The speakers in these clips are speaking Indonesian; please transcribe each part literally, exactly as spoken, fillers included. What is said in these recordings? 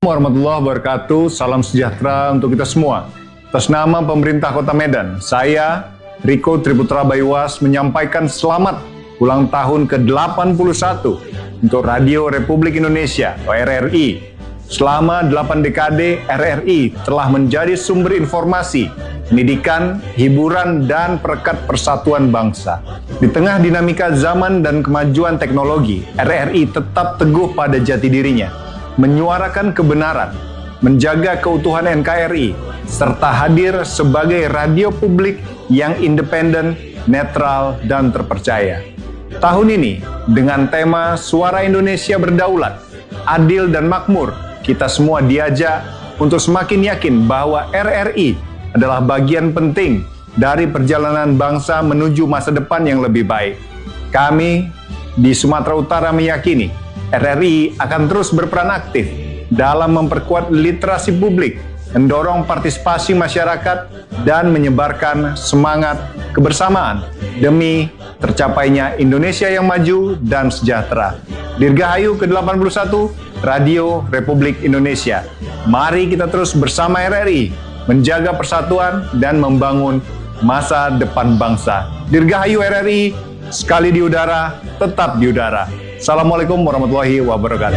Warahmatullahi wabarakatuh, salam sejahtera untuk kita semua. Atas nama pemerintah Kota Medan, saya Riko Triputra Bayuwas menyampaikan selamat ulang tahun ke delapan puluh satu untuk Radio Republik Indonesia atau R R I. Selama delapan dekade, R R I telah menjadi sumber informasi, pendidikan, hiburan, dan perekat persatuan bangsa. Di tengah dinamika zaman dan kemajuan teknologi, R R I tetap teguh pada jati dirinya, menyuarakan kebenaran, menjaga keutuhan N K R I, serta hadir sebagai radio publik yang independen, netral, dan terpercaya. Tahun ini, dengan tema Suara Indonesia Berdaulat, Adil dan Makmur, kita semua diajak untuk semakin yakin bahwa R R I adalah bagian penting dari perjalanan bangsa menuju masa depan yang lebih baik. Kami di Sumatera Utara meyakini R R I akan terus berperan aktif dalam memperkuat literasi publik, mendorong partisipasi masyarakat, dan menyebarkan semangat kebersamaan demi tercapainya Indonesia yang maju dan sejahtera. Dirgahayu ke delapan puluh satu Radio Republik Indonesia. Mari kita terus bersama R R I menjaga persatuan dan membangun masa depan bangsa. Dirgahayu R R I, sekali di udara, tetap di udara. Assalamualaikum warahmatullahi wabarakatuh.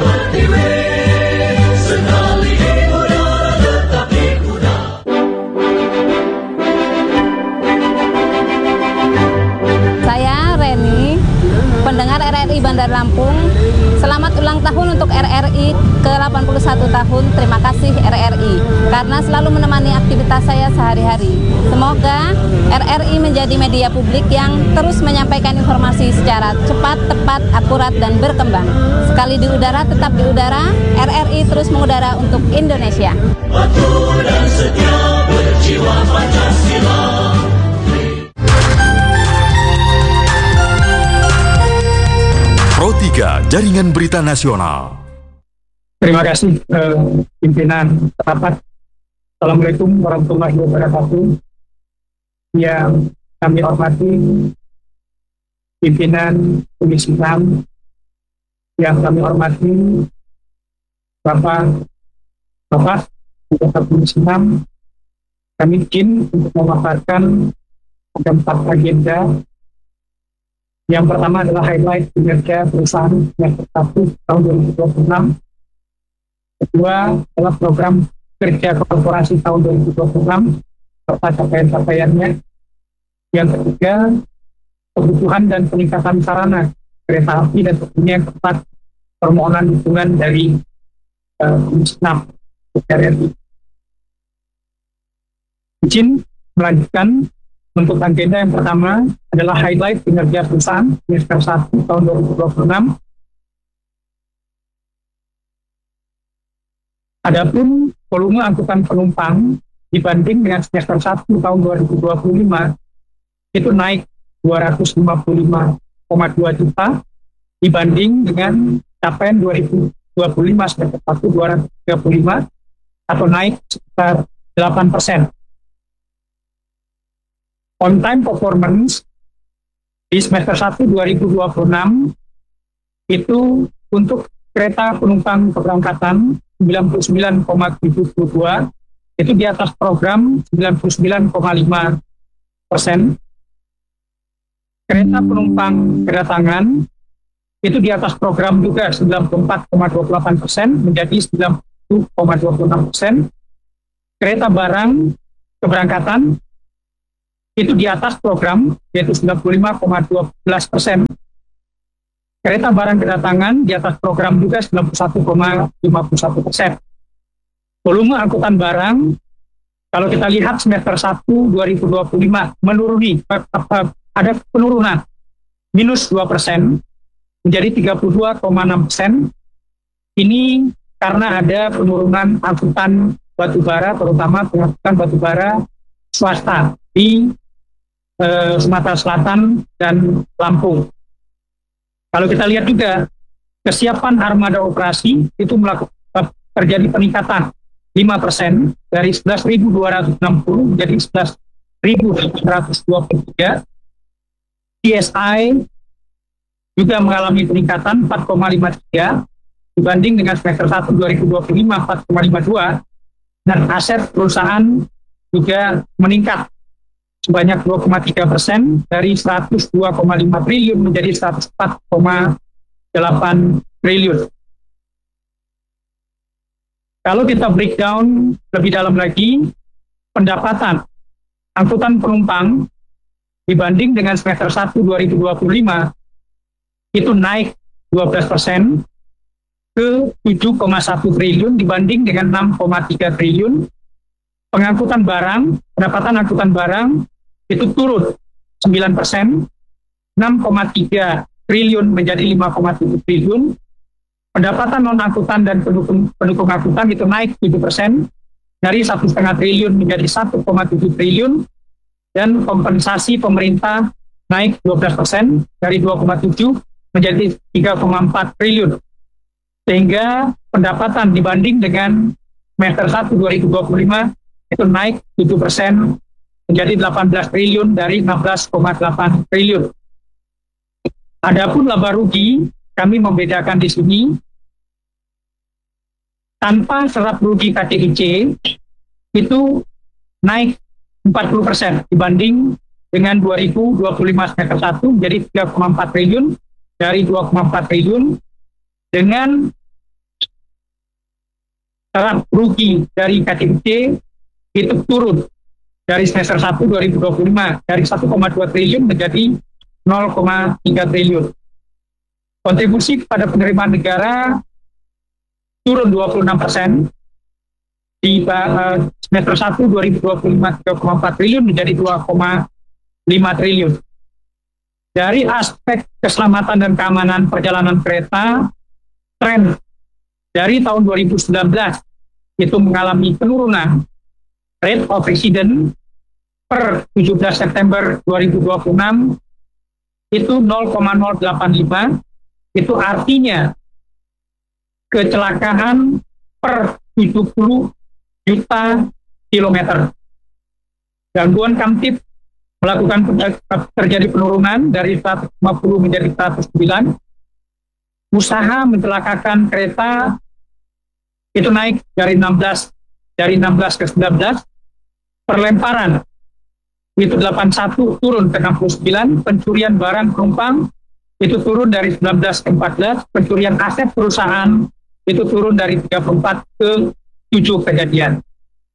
Saya Reni, pendengar R R I Bandar Lampung. Selamat ulang tahun untuk R R I ke delapan puluh satu tahun. Terima kasih R R I karena selalu menemani aktivitas saya sehari-hari. Semoga R R I menjadi media publik yang terus menyampaikan informasi secara cepat, tepat, akurat, dan berkembang. Sekali di udara, tetap di udara. R R I terus mengudara untuk Indonesia. Patuh dan setia berjiwa Pancasila. Pro tiga Jaringan Berita Nasional. Terima kasih eh, pimpinan rapat. Assalamualaikum warahmatullahi wabarakatuh. Yang kami hormati pimpinan Komisi enam, yang kami hormati Bapak Bapak anggota Komisi enam. Kami izin untuk memaparkan ada empat agenda. Yang pertama adalah highlight kinerja perusahaan yang satu tahun dua ribu dua puluh enam. Kedua adalah program kerja korporasi tahun dua ribu dua puluh enam serta capaian-capaiannya. Yang ketiga, kebutuhan dan peningkatan sarana kereta api dan tentunya yang keempat, permohonan dukungan dari Komisi enam R R I. Izin melanjutkan. Untuk agenda yang pertama adalah highlight kinerja perusahaan semester satu tahun dua ribu dua puluh enam. Adapun volume angkutan penumpang dibanding dengan semester satu tahun dua ribu dua puluh lima itu naik dua ratus lima puluh lima koma dua juta dibanding dengan capaian dua ribu dua puluh lima semester satu dua ratus tiga puluh lima atau naik sekitar delapan persen. On time performance di semester satu dua ribu dua puluh enam itu untuk kereta penumpang keberangkatan sembilan puluh sembilan koma tujuh dua itu di atas program sembilan puluh sembilan koma lima persen. Kereta penumpang kedatangan itu di atas program juga sembilan puluh empat koma dua delapan persen menjadi sembilan puluh koma dua enam persen. Kereta barang keberangkatan itu di atas program yaitu sembilan puluh lima koma dua belas persen. Kereta barang kedatangan di atas program juga sembilan puluh satu koma lima satu persen. Volume angkutan barang kalau kita lihat semester satu dua ribu dua puluh lima menuruni, ada penurunan minus dua persen menjadi tiga puluh dua koma enam persen. Ini karena ada penurunan angkutan batubara, terutama pengangkutan batubara swasta di eh, Sumatera Selatan dan Lampung. Kalau kita lihat juga kesiapan armada operasi itu melakukan terjadi peningkatan lima persen dari sebelas ribu dua ratus enam puluh menjadi sebelas ribu delapan ratus dua puluh tiga. T S I juga mengalami peningkatan empat koma lima tiga dibanding dengan semester satu dua ribu dua puluh lima empat koma lima dua, dan aset perusahaan juga meningkat sebanyak dua koma tiga persen dari seratus dua koma lima triliun menjadi seratus empat koma delapan triliun. Kalau kita breakdown lebih dalam lagi, pendapatan angkutan penumpang dibanding dengan semester satu dua ribu dua puluh lima itu naik dua belas persen ke tujuh koma satu triliun dibanding dengan enam koma tiga triliun. Pengangkutan barang, pendapatan angkutan barang itu turun sembilan persen, enam koma tiga triliun menjadi lima koma tujuh triliun. Pendapatan non-angkutan dan pendukung, pendukung angkutan itu naik tujuh persen, dari satu koma lima triliun menjadi satu koma tujuh triliun, dan kompensasi pemerintah naik dua belas persen, dari dua koma tujuh menjadi tiga koma empat triliun. Sehingga pendapatan dibanding dengan semester satu dua ribu dua puluh lima itu naik tujuh persen menjadi delapan belas triliun dari enam belas koma delapan triliun. Adapun laba rugi, kami membedakan di sini tanpa serap rugi K T I C itu naik empat puluh persen dibanding dengan dua ribu dua puluh lima semester satu menjadi tiga koma empat triliun dari dua koma empat triliun, dengan serap rugi dari K T I C itu turun dari semester satu dua ribu dua puluh lima dari satu koma dua triliun menjadi nol koma tiga triliun. Kontribusi kepada penerimaan negara turun dua puluh enam persen di uh, semester satu dua ribu dua puluh lima tiga koma empat triliun menjadi dua koma lima triliun. Dari aspek keselamatan dan keamanan perjalanan kereta, tren dari tahun dua ribu sembilan belas itu mengalami penurunan rate of accident per tujuh belas September dua ribu dua puluh enam itu nol koma nol delapan lima, itu artinya kecelakaan per tujuh puluh juta kilometer. Gangguan kamtip melakukan terjadi penurunan dari seratus lima puluh menjadi seratus sembilan. Usaha mencelakakan kereta itu naik dari enam belas dari enam belas ke sembilan belas. Perlemparan itu delapan puluh satu turun ke enam puluh sembilan. Pencurian barang penumpang itu turun dari sembilan belas ke empat belas. Pencurian aset perusahaan itu turun dari tiga puluh empat ke tujuh kejadian.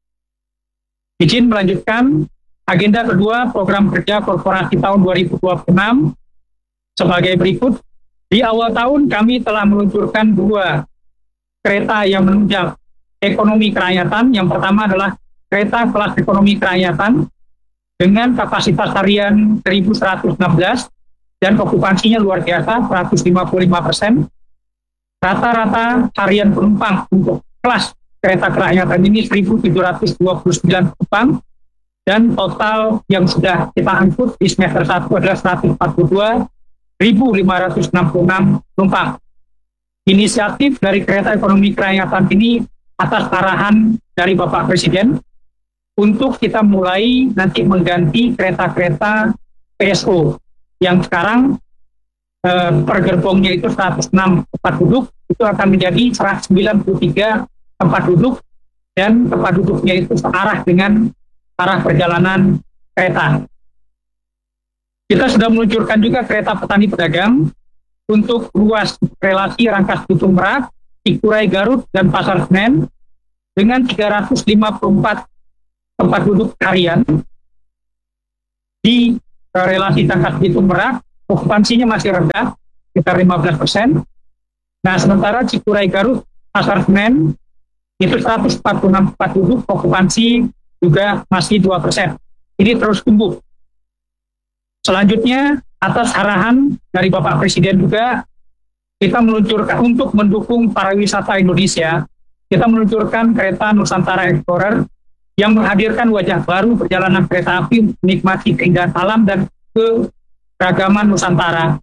Izin melanjutkan agenda kedua program kerja korporasi tahun dua ribu dua puluh enam sebagai berikut. Di awal tahun kami telah meluncurkan dua kereta yang menunjang ekonomi kerakyatan. Yang pertama adalah kereta kelas ekonomi kerakyatan dengan kapasitas harian seribu seratus enam belas dan okupansinya luar biasa seratus lima puluh lima persen. Rata-rata harian penumpang untuk kelas kereta kerakyatan ini seribu tujuh ratus dua puluh sembilan penumpang, dan total yang sudah kita angkut di semester satu adalah seratus empat puluh dua ribu lima ratus enam puluh enam penumpang. Inisiatif dari kereta ekonomi kerakyatan ini atas arahan dari Bapak Presiden untuk kita mulai nanti mengganti kereta-kereta P S O yang sekarang eh, per gerbongnya itu seratus enam tempat duduk, itu akan menjadi seratus sembilan puluh tiga tempat duduk, dan tempat duduknya itu searah dengan arah perjalanan kereta. Kita sudah meluncurkan juga kereta petani pedagang untuk ruas relasi Rangkas Bitung Merak, Cikuray Garut, dan Pasar Senen dengan tiga ratus lima puluh empat tempat duduk harian. Di relasi Rangkas Bitung Merak, okupansinya masih rendah, sekitar lima belas persen. Nah, sementara Cikuray Garut, Pasar Senen itu seratus empat puluh enam tempat duduk, okupansi juga masih dua persen. Ini terus tumbuh. Selanjutnya, atas arahan dari Bapak Presiden juga, kita meluncurkan untuk mendukung pariwisata Indonesia, kita meluncurkan kereta Nusantara Explorer yang menghadirkan wajah baru perjalanan kereta api menikmati keindahan alam dan keragaman Nusantara.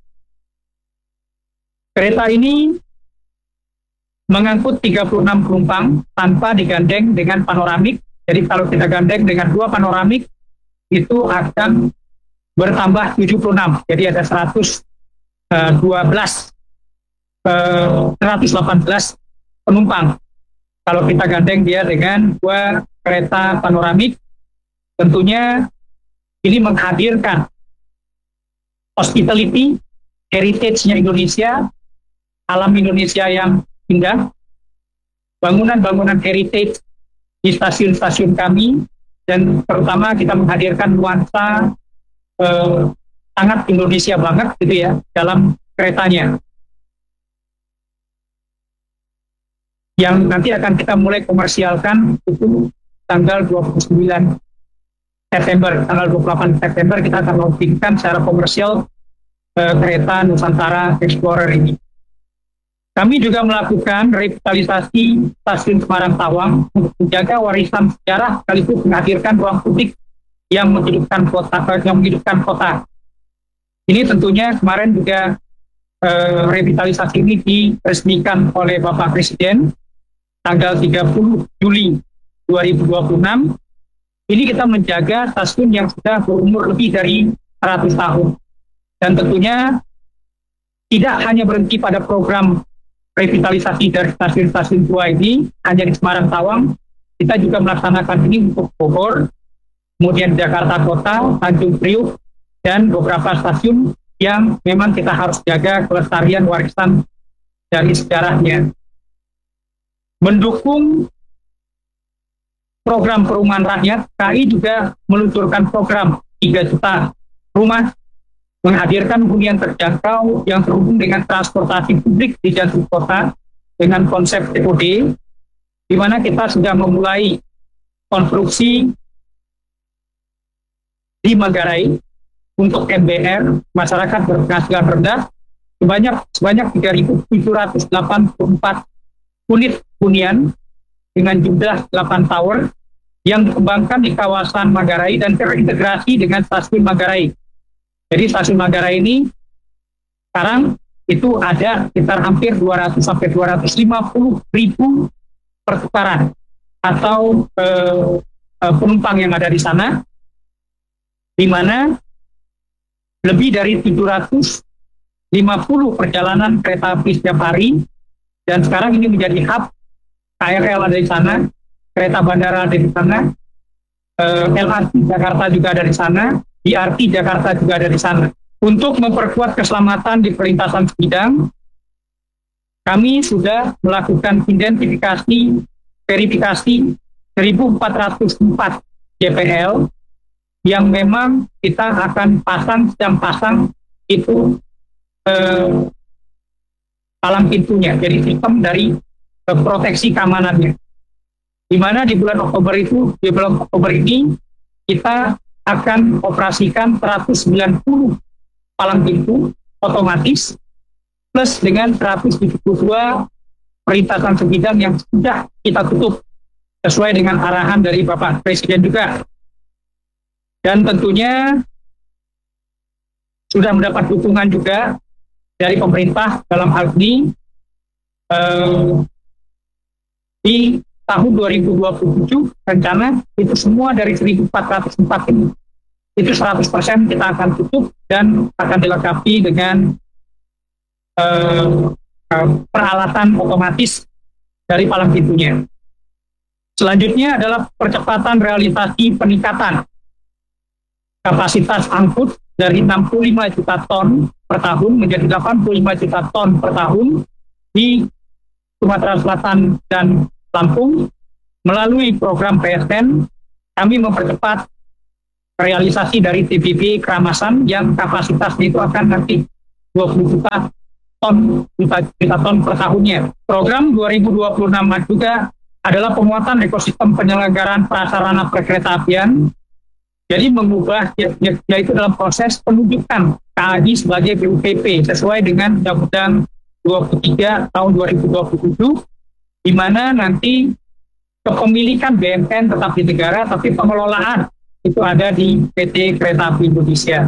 Kereta ini mengangkut tiga puluh enam penumpang tanpa digandeng dengan panoramik. Jadi kalau kita gandeng dengan dua panoramik, itu akan bertambah tujuh puluh enam. Jadi ada seratus dua belas eh, seratus delapan belas penumpang. Kalau kita gandeng dia dengan dua kereta panoramik, tentunya ini menghadirkan hospitality, heritage-nya Indonesia, alam Indonesia yang indah, bangunan-bangunan heritage di stasiun-stasiun kami, dan terutama kita menghadirkan nuansa eh, sangat Indonesia banget gitu ya dalam keretanya. Yang nanti akan kita mulai komersialkan itu tanggal dua puluh sembilan September, tanggal dua puluh delapan September kita akan launchingkan secara komersial eh, kereta Nusantara Explorer ini. Kami juga melakukan revitalisasi stasiun Semarang Tawang untuk menjaga warisan sejarah sekaligus menghadirkan ruang publik yang menghidupkan kota, yang menghidupkan kota. Ini tentunya kemarin juga eh, revitalisasi ini diresmikan oleh Bapak Presiden tanggal tiga puluh Juli dua ribu dua puluh enam. Ini kita menjaga stasiun yang sudah berumur lebih dari seratus tahun. Dan tentunya tidak hanya berhenti pada program revitalisasi dari stasiun-stasiun tua ini hanya di Semarang Tawang, kita juga melaksanakan ini untuk Bogor, kemudian Jakarta Kota, Tanjung Priuk, dan beberapa stasiun yang memang kita harus jaga kelestarian warisan dari sejarahnya. Mendukung program perumahan rakyat, K I juga meluncurkan program tiga juta rumah, menghadirkan hunian terjangkau yang terhubung dengan transportasi publik di jantung kota dengan konsep T O D, di mana kita sudah memulai konstruksi di Manggarai untuk M B R, masyarakat berpenghasilan rendah, sebanyak sebanyak tiga ribu tujuh ratus delapan puluh empat unit hunian dengan jumlah delapan tower yang dikembangkan di kawasan Manggarai dan terintegrasi dengan stasiun Manggarai. Jadi stasiun Manggarai ini sekarang itu ada sekitar hampir dua ratus sampai dua ratus lima puluh ribu pertukaran atau eh, eh, penumpang yang ada di sana, di mana lebih dari tujuh ratus lima puluh perjalanan kereta api setiap hari, dan sekarang ini menjadi hub. K R L ada di sana, kereta bandara ada di sana, eh, L R T Jakarta juga ada di sana, B R T Jakarta juga ada di sana. Untuk memperkuat keselamatan di perlintasan sebidang, kami sudah melakukan identifikasi, verifikasi seribu empat ratus empat J P L yang memang kita akan pasang, sedang pasang itu eh, palang pintunya, jadi sistem dari eh, proteksi keamanannya. Di mana di bulan Oktober itu, di bulan Oktober ini kita akan operasikan seratus sembilan puluh palang pintu otomatis plus dengan seratus tujuh puluh dua perlintasan sebidang yang sudah kita tutup sesuai dengan arahan dari Bapak Presiden juga. Dan tentunya sudah mendapat dukungan juga dari pemerintah dalam hal ini eh, di tahun dua ribu dua puluh tujuh rencana itu semua dari seribu empat ratus empat ini itu seratus persen kita akan tutup dan akan dilengkapi dengan uh, uh, peralatan otomatis dari palang pintunya. Selanjutnya adalah percepatan realisasi peningkatan kapasitas angkut dari enam puluh lima juta ton per tahun menjadi delapan puluh lima juta ton per tahun di Sumatera Selatan dan Lampung. Melalui program P S N, kami mempercepat realisasi dari T B B Keramasan yang kapasitasnya itu akan nanti dua puluh juta ton, juta, juta ton per tahunnya. Program dua ribu dua puluh enam juga adalah penguatan ekosistem penyelenggaraan prasarana perkeretaapian. Jadi mengubah, yaitu dalam proses penunjukan K A I sebagai B U P P sesuai dengan Undang-Undang dua puluh tiga tahun dua ribu dua puluh tujuh, di mana nanti kepemilikan B M N tetap di negara, tapi pengelolaan itu ada di P T Kereta Api Indonesia.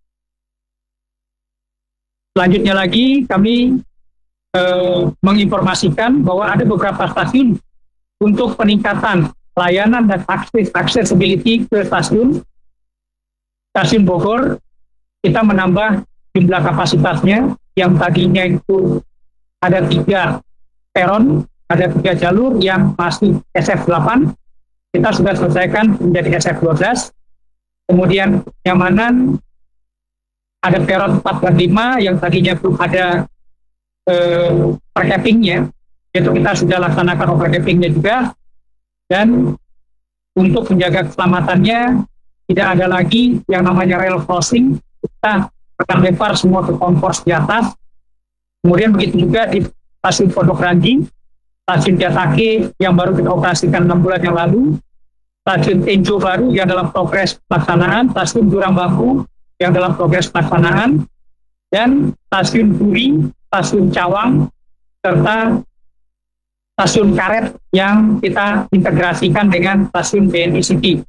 Selanjutnya lagi kami eh, menginformasikan bahwa ada beberapa stasiun untuk peningkatan layanan dan akses accessibility ke stasiun. Stasiun Bogor kita menambah jumlah kapasitasnya yang tadinya itu ada tiga peron, ada tiga jalur yang masih S F delapan. Kita sudah selesaikan menjadi S F dua belas. Kemudian kenyamanan ada peron empat dan lima yang tadinya belum ada eh, overcappingnya, yaitu kita sudah laksanakan overcappingnya juga. Dan untuk menjaga keselamatannya, tidak ada lagi yang namanya rail crossing. Kita akan lempar semua ke konvors di atas. Kemudian begitu juga di stasiun Pondok Ranji, stasiun Jatake yang baru kita operasikan enam bulan yang lalu, stasiun Tenjo baru yang dalam progres pelaksanaan, stasiun Jurang Bambu yang dalam progres pelaksanaan, dan stasiun Puri, stasiun Cawang, serta stasiun Karet yang kita integrasikan dengan stasiun B N I City.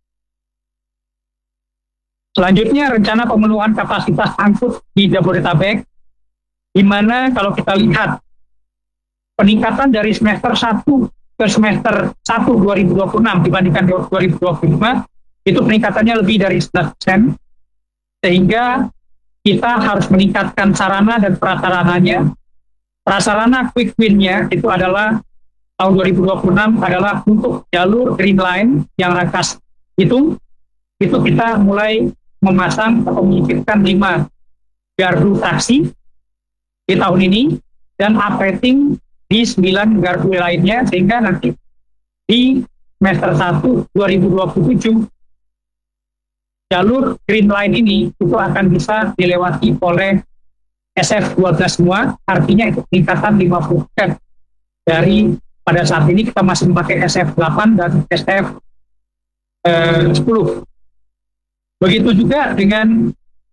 Selanjutnya, rencana pemenuhan kapasitas angkut di Jabodetabek, di mana kalau kita lihat peningkatan dari semester satu ke semester satu dua ribu dua puluh enam dibandingkan dua ribu dua puluh lima, itu peningkatannya lebih dari sebelas persen, sehingga kita harus meningkatkan sarana dan prasarananya. Prasarana quick win-nya itu adalah tahun dua ribu dua puluh enam adalah untuk jalur Green Line yang Rangkas itu, itu kita mulai memasang atau menyiapkan lima gardu taksi di tahun ini dan upgrading di sembilan gardu lainnya, sehingga nanti di semester satu dua ribu dua puluh tujuh jalur Green Line ini itu akan bisa dilewati oleh S F dua belas semua, artinya itu peningkatan lima puluh persen dari pada saat ini kita masih memakai S F delapan dan S F eh, sepuluh. Begitu juga dengan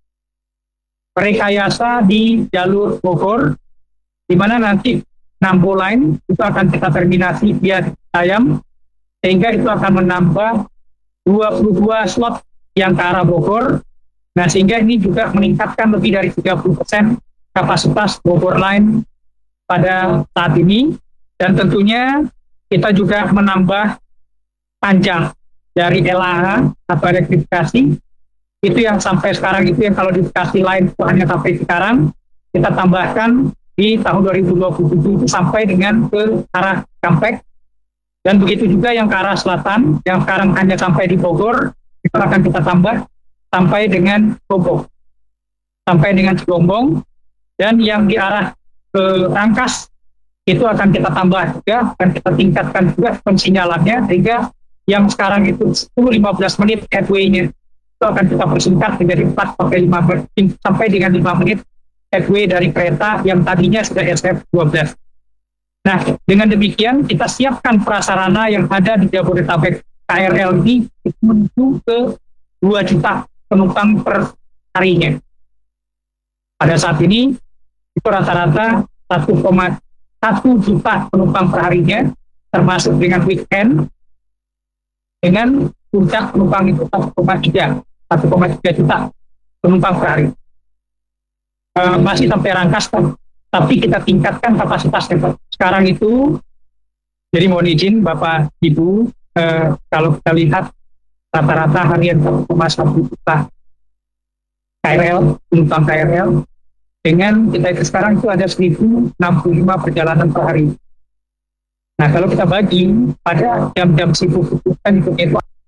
rekayasa di jalur Bogor, di mana nanti Nambo Line itu akan kita terminasi via Ayam, sehingga itu akan menambah dua puluh dua slot yang ke arah Bogor. Nah, sehingga ini juga meningkatkan lebih dari tiga puluh persen kapasitas Bogor Line pada saat ini. Dan tentunya kita juga menambah panjang dari L A H atau elektrifikasi, itu yang sampai sekarang itu yang kalau di Bekasi Line itu hanya sampai sekarang, kita tambahkan di tahun dua ribu dua puluh tujuh itu sampai dengan ke arah Cikampek. Dan begitu juga yang ke arah selatan, yang sekarang hanya sampai di Bogor, itu akan kita tambah sampai dengan Bogor, sampai dengan Cigombong. Dan yang di arah ke Rangkas itu akan kita tambah juga, akan kita tingkatkan juga pensinyalannya, sehingga yang sekarang itu sepuluh sampai lima belas menit headway-nya itu akan kita persingkat menjadi empat sampai lima sampai dengan lima menit headway dari kereta yang tadinya sudah S F dua belas. Nah, dengan demikian kita siapkan prasarana yang ada di Jabodetabek K R L ini menuju ke dua juta penumpang per harinya. Pada saat ini itu rata-rata satu koma satu juta penumpang per harinya, termasuk dengan weekend, dengan puncak penumpang itu satu koma tiga juta penumpang per hari. E, masih sampai Rangkas, tapi kita tingkatkan kapasitasnya. Sekarang itu, jadi mohon izin Bapak Ibu, e, kalau kita lihat rata-rata harian satu koma satu juta K R L, penumpang K R L, dengan kita itu sekarang itu ada seribu enam puluh lima perjalanan per hari. Nah, kalau kita bagi pada jam-jam sibuk itu kan itu